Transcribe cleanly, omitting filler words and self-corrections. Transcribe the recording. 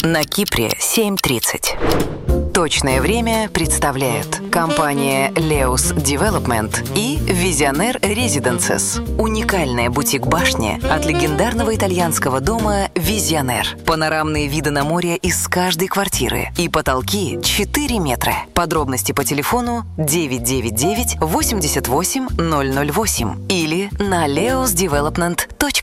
На Кипре 7:30. Точное время представляют компания Leos Development и Visionaire Residences. Уникальная бутик-башня от легендарного итальянского дома Visionaire. Панорамные виды на море из каждой квартиры и потолки 4 метра. Подробности по телефону 999 88 008 или на leosdevelopment.com.